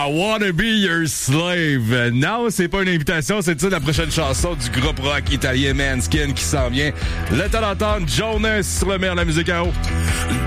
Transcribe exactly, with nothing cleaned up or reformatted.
I wanna be your slave. Non, c'est pas une invitation, c'est ça la prochaine chanson du groupe rock italien Manskin qui s'en vient. Le temps d'entendre Jonas sur le meilleur de la musique à eau.